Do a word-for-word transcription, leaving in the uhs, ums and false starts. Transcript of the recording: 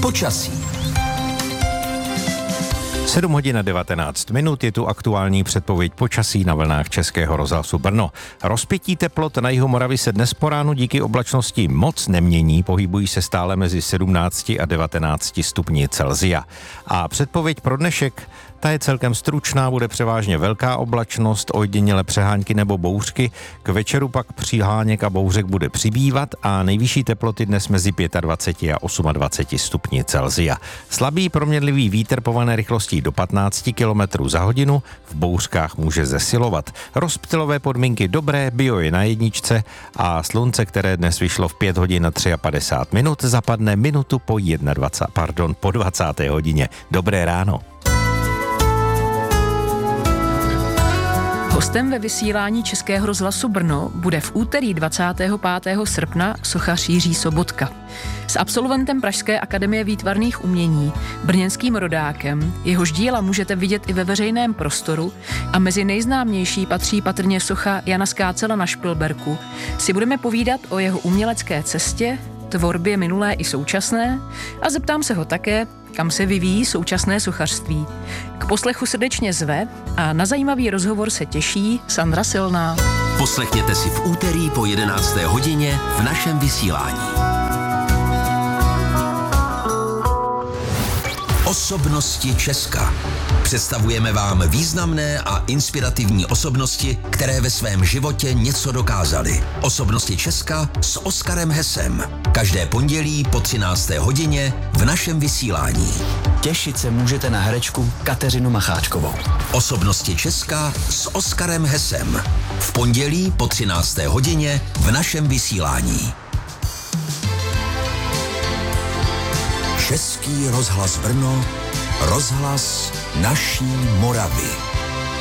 Počasí. sedm hodin a devatenáct minut je tu aktuální předpověď počasí na vlnách Českého rozhlasu Brno. Rozpětí teplot na jihu Moravy se dnes po ránu díky oblačnosti moc nemění, pohybují se stále mezi sedmnácti a devatenácti stupni Celsia. A předpověď pro dnešek, ta je celkem stručná, bude převážně velká oblačnost, ojediněle přehánky nebo bouřky, k večeru pak přiháněk a bouřek bude přibývat a nejvyšší teploty dnes mezi dvaceti pěti a dvaceti osmi stupni Celsia. Slabý proměnlivý vítr pované rychlostí do patnácti kilometrů za hodinu, v bouřkách může zesilovat. Rozptylové podmínky dobré, bio je na jedničce a slunce, které dnes vyšlo v pět hodin a padesát tři minut, zapadne minutu po dvacáté, pardon, po dvacáté hodině. Dobré ráno. Hostem ve vysílání Českého rozhlasu Brno bude v úterý dvacátého pátého srpna sochař Jiří Sobotka. S absolventem Pražské akademie výtvarných umění, brněnským rodákem, jehož díla můžete vidět i ve veřejném prostoru a mezi nejznámější patří patrně socha Jana Skácela na Špilberku, si budeme povídat o jeho umělecké cestě, tvorbě minulé i současné a zeptám se ho také, kam se vyvíjí současné sochařství. K poslechu srdečně zve a na zajímavý rozhovor se těší Sandra Silná. Poslechněte si v úterý po jedenácté hodině v našem vysílání. Osobnosti Česka. Představujeme vám významné a inspirativní osobnosti, které ve svém životě něco dokázaly. Osobnosti Česka s Oskarem Hesem. Každé pondělí po třinácté hodině v našem vysílání. Těšit se můžete na herečku Kateřinu Macháčkovou. Osobnosti Česka s Oskarem Hesem. V pondělí po třinácté hodině v našem vysílání. Český rozhlas Brno, rozhlas naší Moravy.